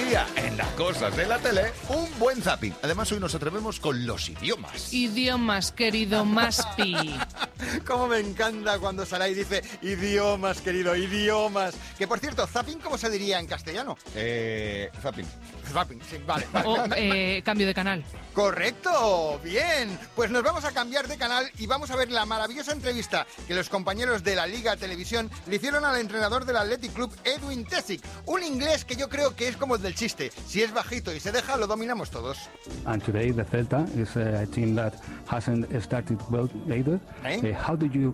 día en las cosas de la tele, un buen zapping. Además, hoy nos atrevemos con los idiomas. Idiomas, querido Maspi. Cómo me encanta cuando Saray dice idiomas, querido, idiomas. Que por cierto, zapping, ¿cómo se diría en castellano? Zapping. Zapping, sí, vale. O cambio de canal. Correcto, bien. Pues nos vamos a cambiar de canal y vamos a ver la maravillosa entrevista que los compañeros de la Liga Televisión le hicieron al entrenador del Athletic Club, Edwin Tesic. Un inglés que yo creo que es como el del chiste. Si es bajito y se deja, lo dominamos todos. And today the Celta is a team that hasn't started well either. How do you...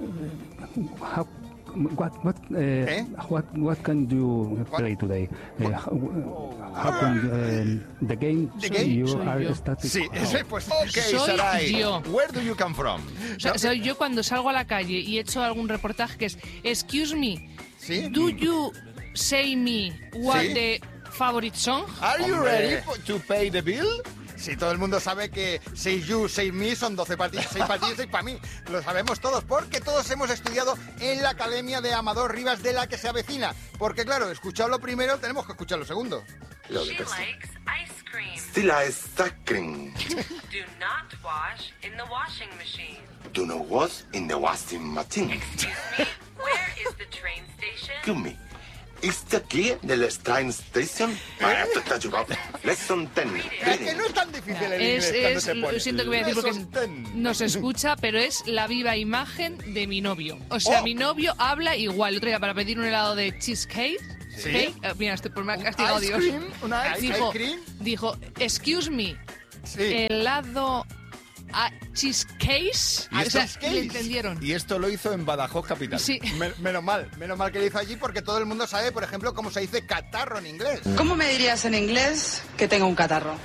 What can you play today? How can the game you are starting? Sí, pues Okay, Soy Saray, yo. where do you come from? O sea, yo cuando salgo a la calle y he hecho algún reportaje que es excuse me, ¿Sí? do you say me what ¿Sí? the favorite song? Are you Hombre. ready to pay the bill? Sí, todo el mundo sabe que 6 you, 6 me son 12 para ti, 6 para ti y 6 para mí. Lo sabemos todos porque todos hemos estudiado en la Academia de Amador Rivas de la que se avecina. Porque claro, escuchado lo primero, tenemos que escuchar lo segundo. She likes ice cream. Still ice cream. Do not wash in the washing machine. Do not wash in the washing machine. Excuse me, where is the train station? Excuse me. Is the key de la train station? I have to touch you up. Lesson 10. Es que no es tan difícil el inglés cuando se pone. Lo siento que voy a decir Lesson porque 10. no se escucha, pero es la viva imagen de mi novio. O sea, mi novio habla igual. El otro día para pedir un helado de cheesecake. ¿Sí? Mira, por me ha castigado Ice Dios. cream, una ice cream. Dijo, excuse me, Sí. helado a cheesecake. ¿Y esto? O sea, le entendieron. Y esto lo hizo en Badajoz capital. Sí. Menos mal que lo hizo allí porque todo el mundo sabe, por ejemplo, cómo se dice catarro en inglés. ¿Cómo me dirías en inglés que tengo un catarro?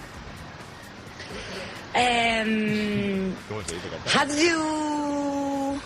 ¿Cómo se dice catarro? Have you...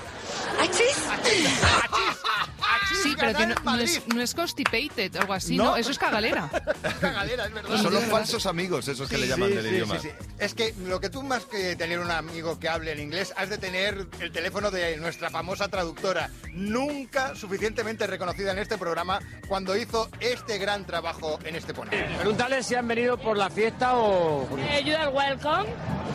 Sí, pero que Madrid. no es constipated o algo así, ¿No? ¿no? Eso es cagalera. Cagalera, es verdad. Son los falsos amigos esos que le llaman del idioma. Sí. Es que lo que tú más que tener un amigo que hable en inglés, has de tener el teléfono de nuestra famosa traductora, nunca suficientemente reconocida en este programa, cuando hizo este gran trabajo en este poner. Pregúntale si han venido por la fiesta o... You are welcome.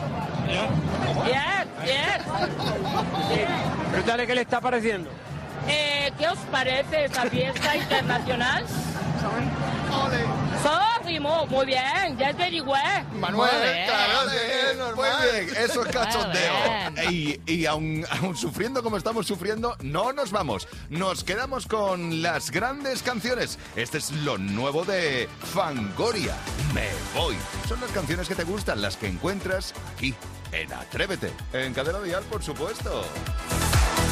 Yes. Pregúntale qué le está pareciendo. ¿Qué os parece esta fiesta internacional? Sorry, muy bien, ya te digo, Manuel, Muy bien. claro, es Muy normal. bien, eso es cachondeo. Muy Y aun sufriendo como estamos sufriendo, no nos vamos. Nos quedamos con las grandes canciones. Este es lo nuevo de Fangoria. Me voy. Son las canciones que te gustan, las que encuentras aquí, en Atrévete. En Cadena Dial, por supuesto.